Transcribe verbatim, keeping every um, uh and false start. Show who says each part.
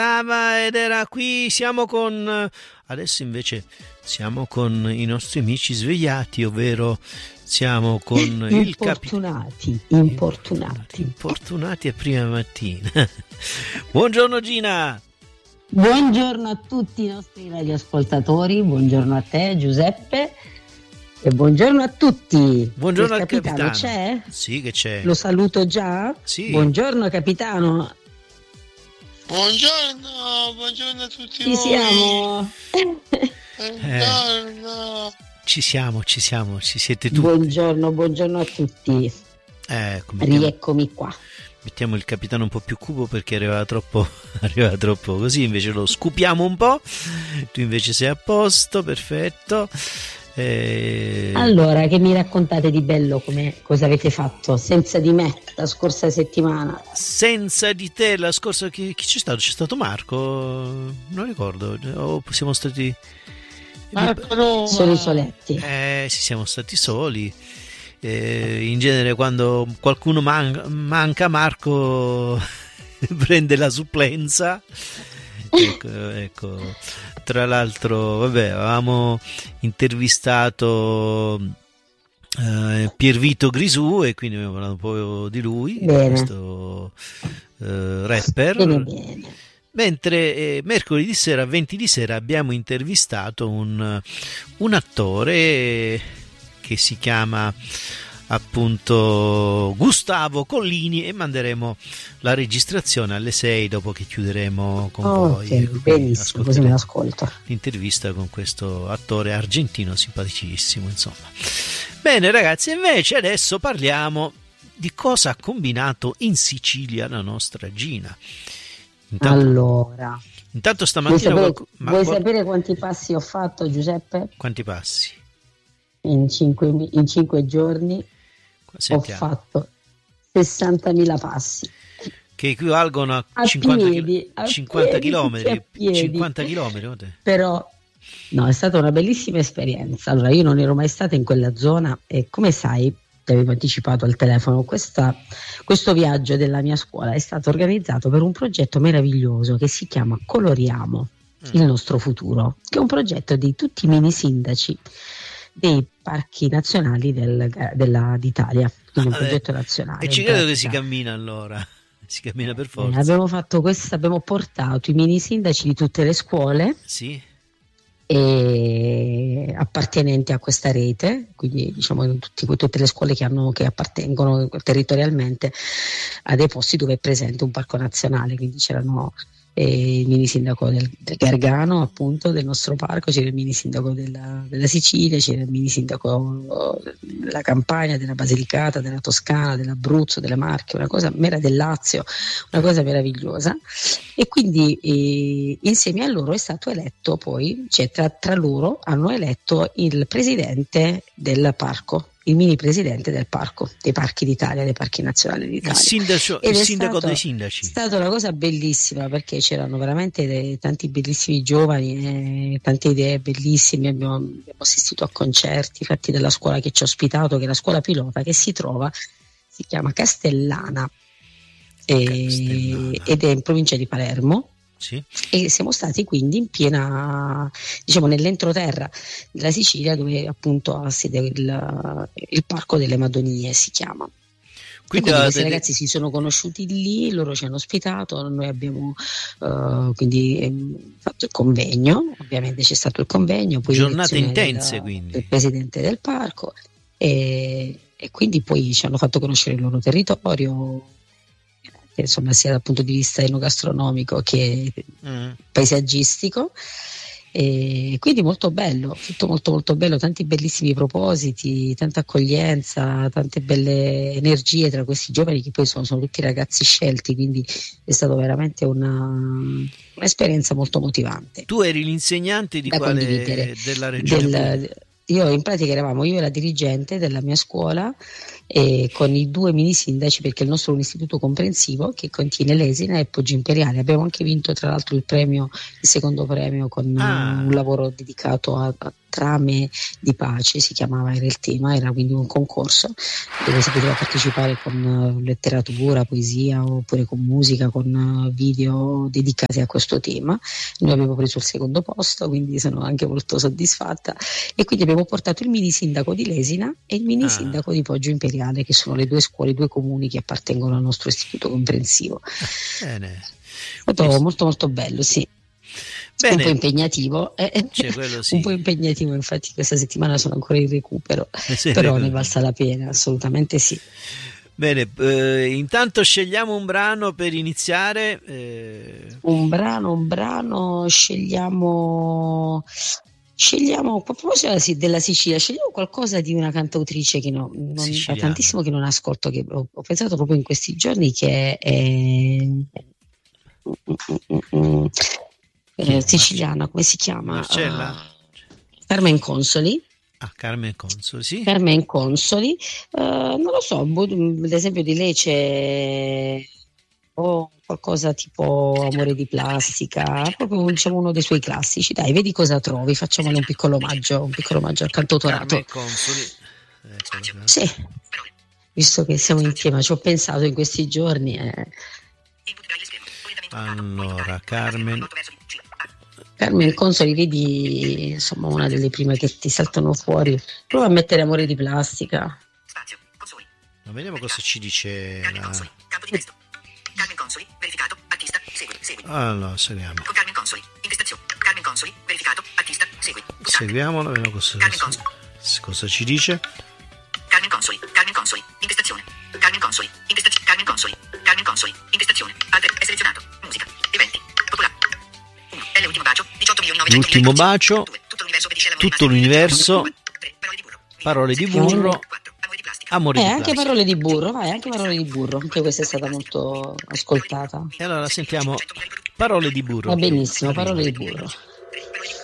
Speaker 1: ed era qui, siamo con adesso invece siamo con i nostri amici svegliati, ovvero siamo con il
Speaker 2: importunati, capi... importunati
Speaker 1: importunati a prima mattina. Buongiorno Gina.
Speaker 2: Buongiorno a tutti i nostri radioascoltatori, buongiorno a te Giuseppe e buongiorno a tutti.
Speaker 1: Buongiorno
Speaker 2: il
Speaker 1: al
Speaker 2: capitano,
Speaker 1: capitano.
Speaker 2: c'è?
Speaker 1: Sì che c'è.
Speaker 2: Lo saluto già?
Speaker 1: Sì.
Speaker 2: Buongiorno capitano.
Speaker 3: Buongiorno, buongiorno a tutti
Speaker 2: Ci
Speaker 3: voi.
Speaker 2: siamo.
Speaker 3: Buongiorno.
Speaker 1: Eh, ci siamo, ci siamo, ci siete tutti.
Speaker 2: Buongiorno, buongiorno a tutti.
Speaker 1: Ecco, mettiamo,
Speaker 2: rieccomi qua.
Speaker 1: Mettiamo il capitano un po' più cupo perché arrivava troppo, arrivava troppo così, invece lo scupiamo un po'. Tu invece sei a posto, perfetto. E...
Speaker 2: Allora, che mi raccontate di bello, come cosa avete fatto senza di me la scorsa settimana?
Speaker 1: Senza di te la scorsa, chi, chi c'è stato? C'è stato Marco? Non ricordo, o siamo stati
Speaker 3: Marco
Speaker 2: soli soletti.
Speaker 1: Eh sì, siamo stati soli. Eh, in genere quando qualcuno man- manca Marco prende la supplenza. Ecco, ecco. Tra l'altro, vabbè, avevamo intervistato eh, Piervito Grisù e quindi abbiamo parlato un po' di lui,
Speaker 2: bene.
Speaker 1: Questo eh, rapper.
Speaker 2: Bene, bene.
Speaker 1: Mentre eh, mercoledì sera, venti di sera, abbiamo intervistato un, un attore che si chiama appunto Gustavo Collini e manderemo la registrazione alle sei dopo che chiuderemo con
Speaker 2: oh,
Speaker 1: voi.
Speaker 2: Okay, benissimo, così me l'ascolto.
Speaker 1: L'intervista con questo attore argentino simpaticissimo, insomma. Bene ragazzi, invece adesso parliamo di cosa ha combinato in Sicilia la nostra Gina. Intanto,
Speaker 2: allora,
Speaker 1: intanto stamattina
Speaker 2: vuoi, sapere,
Speaker 1: qualc- ma
Speaker 2: vuoi
Speaker 1: qual-
Speaker 2: sapere quanti passi ho fatto, Giuseppe?
Speaker 1: Quanti passi?
Speaker 2: In cinque, in cinque giorni
Speaker 1: Sentiamo.
Speaker 2: ho fatto sessantamila passi.
Speaker 1: Che equivalgono a,
Speaker 2: a
Speaker 1: cinquanta,
Speaker 2: piedi, a
Speaker 1: cinquanta
Speaker 2: piedi,
Speaker 1: chilometri.
Speaker 2: a piedi.
Speaker 1: cinquanta chilometri.
Speaker 2: Però no, è stata una bellissima esperienza. Allora, io non ero mai stata in quella zona e come sai, ti avevo anticipato al telefono, questa, questo viaggio della mia scuola è stato organizzato per un progetto meraviglioso che si chiama Coloriamo mm. il nostro futuro, che è un progetto di tutti i mini sindaci dei parchi nazionali del, della, d'Italia, quindi un
Speaker 1: ah,
Speaker 2: progetto nazionale.
Speaker 1: E ci credo che si cammina allora, si cammina per forza.
Speaker 2: Eh, abbiamo fatto questo, abbiamo portato i mini sindaci di tutte le scuole
Speaker 1: sì.
Speaker 2: e appartenenti a questa rete, quindi diciamo tutti, tutte le scuole che, hanno, che appartengono territorialmente a dei posti dove è presente un parco nazionale, quindi c'erano e il mini sindaco del, del Gargano, appunto, del nostro parco, c'era il mini sindaco della, della Sicilia, c'era il mini sindaco della Campania, della Basilicata, della Toscana, dell'Abruzzo, delle Marche, una cosa mera del Lazio, una cosa meravigliosa. E quindi eh, insieme a loro è stato eletto poi, cioè tra, tra loro hanno eletto il presidente del parco, il mini presidente del parco, dei parchi d'Italia, dei parchi nazionali d'Italia.
Speaker 1: Il, sindaco, il sindaco
Speaker 2: stato,
Speaker 1: dei sindaci.
Speaker 2: È stata una cosa bellissima perché c'erano veramente dei, tanti bellissimi giovani, eh, tante idee bellissime. Abbiamo, abbiamo assistito a concerti fatti dalla scuola che ci ha ospitato, che è la scuola pilota che si trova, si chiama Castellana, eh,
Speaker 1: Castellana.
Speaker 2: ed è in provincia di Palermo.
Speaker 1: Sì.
Speaker 2: E siamo stati quindi in piena, diciamo, nell'entroterra della Sicilia, dove appunto ha sede il, il Parco delle Madonie si chiama. Quindi, quindi questi delle... ragazzi si sono conosciuti lì, loro ci hanno ospitato, noi abbiamo uh, quindi ehm, fatto il convegno, ovviamente c'è stato il convegno, poi
Speaker 1: giornate intense
Speaker 2: del,
Speaker 1: quindi
Speaker 2: del presidente del parco e, e quindi poi ci hanno fatto conoscere il loro territorio, insomma, sia dal punto di vista enogastronomico che mm. paesaggistico, e quindi molto bello, tutto molto molto bello, tanti bellissimi propositi, tanta accoglienza, tante belle energie tra questi giovani che poi sono, sono tutti ragazzi scelti, quindi è stata veramente una, un'esperienza molto motivante.
Speaker 1: Tu eri l'insegnante di
Speaker 2: da
Speaker 1: quale
Speaker 2: condividere
Speaker 1: della regione?
Speaker 2: Del, io in pratica eravamo io e la dirigente della mia scuola, e con i due mini sindaci, perché il nostro è un istituto comprensivo che contiene Lesina e Poggio Imperiale. Abbiamo anche vinto tra l'altro il premio, il secondo premio, con
Speaker 1: Ah.
Speaker 2: uh, un lavoro dedicato a, a trame di pace, si chiamava, era il tema, era quindi un concorso dove si poteva partecipare con uh, letteratura, poesia oppure con musica, con uh, video dedicati a questo tema. Noi abbiamo preso il secondo posto, quindi sono anche molto soddisfatta, e quindi abbiamo portato il mini sindaco di Lesina e il mini
Speaker 1: Ah.
Speaker 2: sindaco di Poggio Imperiale, che sono le due scuole, i due comuni che appartengono al nostro istituto comprensivo.
Speaker 1: Bene.
Speaker 2: È stato molto molto bello, sì.
Speaker 1: Bene.
Speaker 2: Un po' impegnativo, eh.
Speaker 1: Cioè, quello sì.
Speaker 2: Un po' impegnativo, infatti questa settimana sono ancora in recupero,
Speaker 1: Eh sì,
Speaker 2: però
Speaker 1: recupero.
Speaker 2: ne valsa la pena, assolutamente sì.
Speaker 1: Bene, eh, intanto scegliamo un brano per iniziare. eh,
Speaker 2: Un brano, un brano, scegliamo, scegliamo, a proposito sì, della Sicilia, scegliamo qualcosa di una cantautrice che no, non, da
Speaker 1: Siciliana.
Speaker 2: tantissimo che non ascolto, che ho, ho pensato proprio in questi giorni, che è mm, mm, mm, mm,
Speaker 1: Chi è?
Speaker 2: eh, siciliana, come si chiama?
Speaker 1: Marcella?
Speaker 2: Ah, Carmen Consoli.
Speaker 1: Ah, Carmen Consoli, sì.
Speaker 2: Carmen Consoli, eh, non lo so, boh, ad esempio di lei c'è o qualcosa tipo Amore di plastica, proprio diciamo uno dei suoi classici. Dai, vedi cosa trovi, facciamole un piccolo omaggio, un piccolo omaggio al cantautorato.
Speaker 1: Carmen Consoli. Ecco,
Speaker 2: Sì, visto che siamo insieme, ci ho pensato in questi giorni. eh.
Speaker 1: allora, Carmen.
Speaker 2: Carmen Consoli, vedi, insomma, una delle prime che ti saltano fuori. Prova a mettere Amore di plastica.
Speaker 1: Ma vediamo cosa ci dice la...
Speaker 4: Carmen Consoli, verificato, artista, segui, segui.
Speaker 1: Allora, seguiamo.
Speaker 4: Con Carmen Consoli, intestazione. Carmen Consoli, verificato, artista, segui. Pulsante.
Speaker 1: Seguiamola, vediamo cosa,
Speaker 4: Carmen Consoli.
Speaker 1: cosa ci dice.
Speaker 4: Carmen Consoli, Carmen Consoli, intestazione. Carmen Consoli, intestazione. Carmen Consoli, Carmen Consoli, intestazione. Altre, è selezionato. Musica, eventi, popolare. uno. È l'ultimo bacio, diciotto milioni novecento mila.
Speaker 1: L'ultimo bacio,
Speaker 4: due. Tutto l'universo obbedisce all'amore
Speaker 1: tutto
Speaker 4: maschile.
Speaker 1: l'universo,
Speaker 4: tre. Parole di burro.
Speaker 1: parole di
Speaker 2: Sentiamo.
Speaker 1: burro,
Speaker 4: quattro. Amore di plastica.
Speaker 1: amore
Speaker 2: Eh,
Speaker 1: di
Speaker 2: anche
Speaker 1: plastica.
Speaker 2: parole di burro, vai, anche parole di burro, anche questa è stata molto ascoltata.
Speaker 1: E allora sentiamo parole di burro.
Speaker 2: Va benissimo, parole di burro.